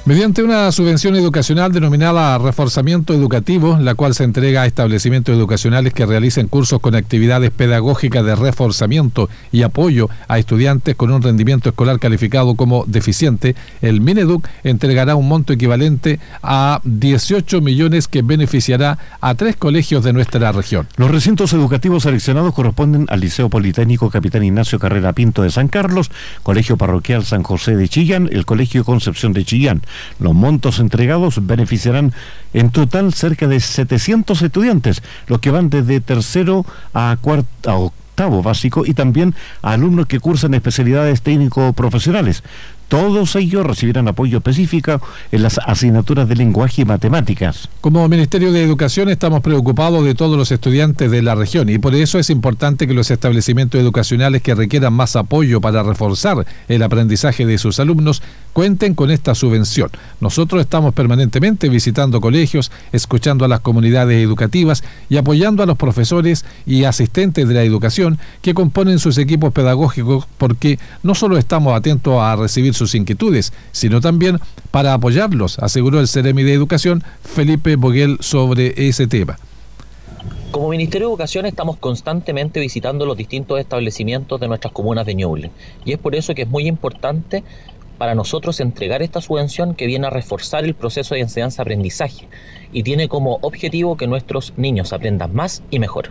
Mediante una subvención educacional denominada Reforzamiento Educativo, la cual se entrega a establecimientos educacionales que realicen cursos con actividades pedagógicas de reforzamiento y apoyo a estudiantes con un rendimiento escolar calificado como deficiente, el Mineduc entregará un monto equivalente a 18 millones que beneficiará a 3 colegios de nuestra región. Los recintos educativos seleccionados corresponden al Liceo Politécnico Capitán Ignacio Carrera Pinto de San Carlos, Colegio Parroquial San José de Chillán, el Colegio Concepción de Chillán. Los montos entregados beneficiarán en total cerca de 700 estudiantes, los que van desde tercero a octavo básico y también a alumnos que cursan especialidades técnico-profesionales. Todos ellos recibirán apoyo específico en las asignaturas de lenguaje y matemáticas. Como Ministerio de Educación estamos preocupados de todos los estudiantes de la región y por eso es importante que los establecimientos educacionales que requieran más apoyo para reforzar el aprendizaje de sus alumnos cuenten con esta subvención. Nosotros estamos permanentemente visitando colegios, escuchando a las comunidades educativas y apoyando a los profesores y asistentes de la educación que componen sus equipos pedagógicos, porque no solo estamos atentos a recibir sus inquietudes, sino también para apoyarlos, aseguró el Seremi de Educación, Felipe Boguel, sobre ese tema. Como Ministerio de Educación estamos constantemente visitando los distintos establecimientos de nuestras comunas de Ñuble, y es por eso que es muy importante para nosotros entregar esta subvención que viene a reforzar el proceso de enseñanza-aprendizaje y tiene como objetivo que nuestros niños aprendan más y mejor.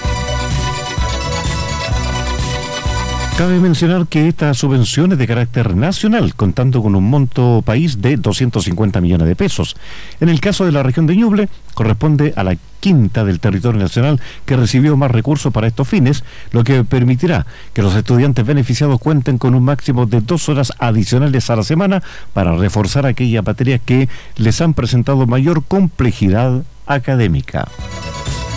Cabe mencionar que esta subvención es de carácter nacional, contando con un monto país de 250 millones de pesos. En el caso de la región de Ñuble, corresponde a la quinta del territorio nacional que recibió más recursos para estos fines, lo que permitirá que los estudiantes beneficiados cuenten con un máximo de 2 horas adicionales a la semana para reforzar aquellas materias que les han presentado mayor complejidad académica.